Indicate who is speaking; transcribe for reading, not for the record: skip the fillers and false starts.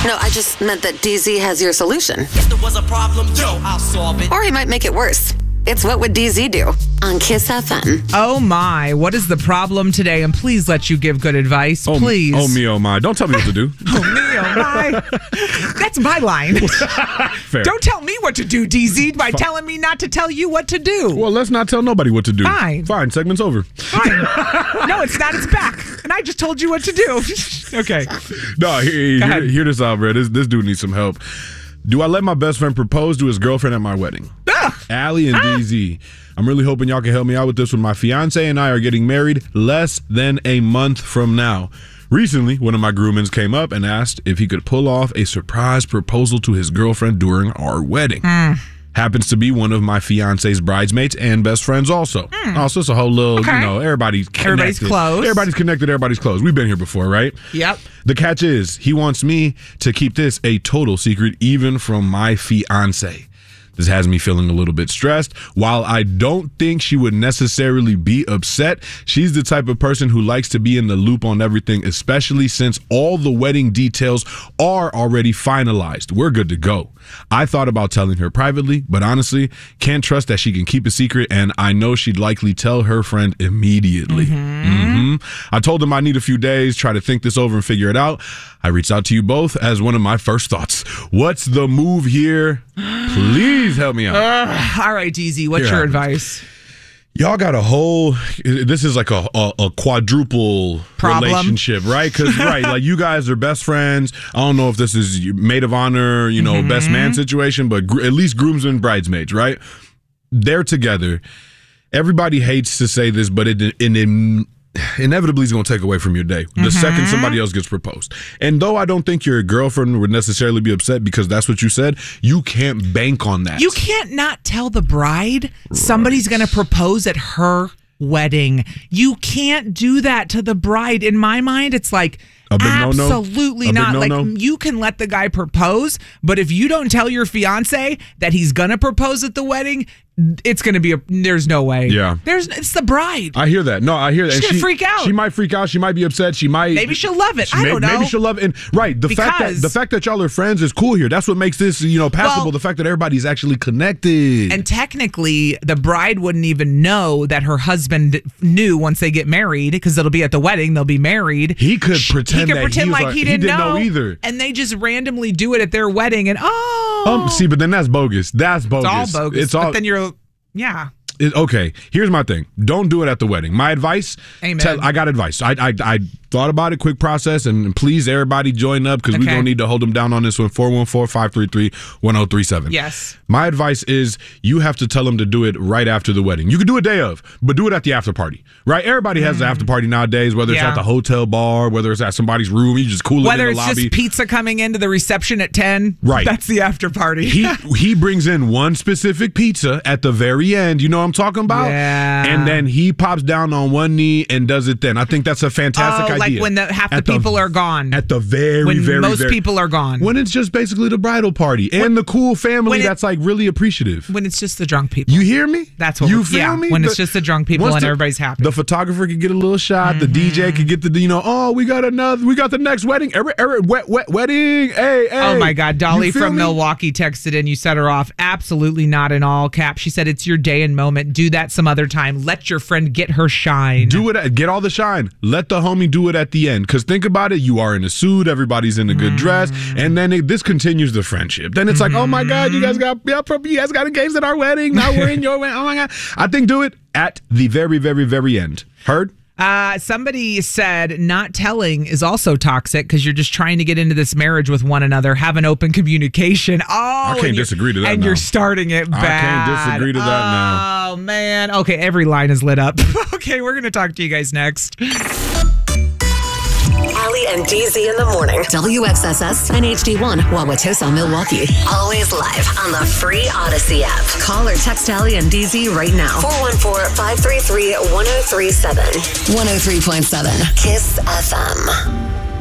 Speaker 1: No, I just meant that DZ has your solution.
Speaker 2: If there was a problem, I'll solve it.
Speaker 1: Or he might make it worse. It's What Would DZ Do on Kiss FM.
Speaker 3: Oh my, what is the problem today? And please let you give good advice, please.
Speaker 4: Oh my. Don't tell me what to do.
Speaker 3: Oh my. That's my line.
Speaker 4: Fair.
Speaker 3: Don't tell me what to do, DZ, by telling me not to tell you what to do.
Speaker 4: Well, let's not tell nobody what to do.
Speaker 3: Fine.
Speaker 4: Segment's over.
Speaker 3: Fine. No, it's not. It's back. And I just told you what to do. Okay.
Speaker 4: No, hear this out, bro. This dude needs some help. Do I let my best friend propose to his girlfriend at my wedding? Allie and DZ. I'm really hoping y'all can help me out with this one. My fiance and I are getting married less than a month from now. Recently, one of my groomins came up and asked if he could pull off a surprise proposal to his girlfriend during our wedding. Happens to be one of my fiance's bridesmaids and best friends also. Also, it's a whole little, everybody's connected.
Speaker 3: Everybody's close.
Speaker 4: Everybody's connected, everybody's close. We've been here before, right?
Speaker 3: Yep.
Speaker 4: The catch is, he wants me to keep this a total secret, even from my fiance. This has me feeling a little bit stressed. While I don't think she would necessarily be upset, she's the type of person who likes to be in the loop on everything, especially since all the wedding details are already finalized. We're good to go. I thought about telling her privately, but honestly, can't trust that she can keep a secret, and I know she'd likely tell her friend immediately. I told him I need a few days, try to think this over and figure it out. I reached out to you both as one of my first thoughts. What's the move here? Please help me out.
Speaker 3: All right, DZ, what's your advice?
Speaker 4: Y'all got this is like a quadruple
Speaker 3: problem
Speaker 4: relationship, right? Because, like you guys are best friends. I don't know if this is maid of honor, best man situation, but at least groomsmen, bridesmaids, right? They're together. Everybody hates to say this, but it inevitably is going to take away from your day the second somebody else gets proposed. And though I don't think your girlfriend would necessarily be upset because that's what you said, you can't bank on that.
Speaker 3: You can't not tell the bride somebody's going to propose at her wedding. You can't do that to the bride. In my mind, it's like, absolutely not. Like, you can let the guy propose, but if you don't tell your fiance that he's going to propose at the wedding, it's going to be there's no way.
Speaker 4: Yeah.
Speaker 3: It's the bride.
Speaker 4: I hear that. No, I hear that.
Speaker 3: She's going to freak out.
Speaker 4: She might freak out. She might be upset. Maybe
Speaker 3: she'll love it. I don't know.
Speaker 4: Maybe she'll love it. And the fact that y'all are friends is cool here. That's what makes this, passable. The fact that everybody's actually connected.
Speaker 3: And technically, the bride wouldn't even know that her husband knew once they get married, because it'll be at the wedding. They'll be married.
Speaker 4: He could pretend
Speaker 3: like he didn't know
Speaker 4: either.
Speaker 3: And they just randomly do it at their wedding. And
Speaker 4: see, but then that's bogus. That's bogus.
Speaker 3: It's all bogus. But then you're. Yeah.
Speaker 4: Okay, here's my thing. Don't do it at the wedding. My advice.
Speaker 3: Amen.
Speaker 4: I got advice. I thought about it, quick process, and please everybody join up because we don't need to hold them down on this one. 414-533-1037.
Speaker 3: Yes.
Speaker 4: My advice is you have to tell them to do it right after the wedding. You can do it day of, but do it at the after party, right? Everybody has the after party nowadays, whether it's at the hotel bar, whether it's at somebody's room, you just cool it in the lobby.
Speaker 3: Whether it's just pizza coming into the reception at 10.
Speaker 4: Right.
Speaker 3: That's the after party.
Speaker 4: He brings in one specific pizza at the very end. You know what I'm talking about?
Speaker 3: Yeah.
Speaker 4: And then he pops down on one knee and does it then. I think that's a fantastic idea.
Speaker 3: Like when half the people are gone.
Speaker 4: At the very
Speaker 3: most people are gone.
Speaker 4: When it's just basically the bridal party and the cool family that's like really appreciative.
Speaker 3: When it's just the drunk people.
Speaker 4: You hear me?
Speaker 3: That's what you feel me? When it's just the drunk people and everybody's happy.
Speaker 4: The photographer could get a little shot. The DJ could get the, we got the next wedding. Wedding. Hey.
Speaker 3: Oh my God. Dolly from Milwaukee texted in. You set her off. Absolutely not in all caps. She said, it's your day and moment. Do that some other time. Let your friend get her shine.
Speaker 4: Do it. Get all the shine. Let the homie do it at the end. Because think about it. You are in a suit. Everybody's in a good dress. And then this continues the friendship. Then it's like, oh my God, you guys got engaged at our wedding. Now we're in your wedding. Oh my God. I think do it at the very, very, very end. Heard?
Speaker 3: Somebody said not telling is also toxic because you're just trying to get into this marriage with one another. Have an open communication.
Speaker 4: I can't disagree to that.
Speaker 3: And you're starting it bad.
Speaker 4: I can't disagree to that now.
Speaker 3: Oh man. Okay, every line is lit up. Okay, we're gonna talk to you guys next.
Speaker 1: Allie and DZ in the morning. WXSS and HD1, Wauwatosa, Milwaukee. Always live on the free Odyssey app. Call or text Allie and DZ right now. 414-533-1037. 103.7 Kiss FM.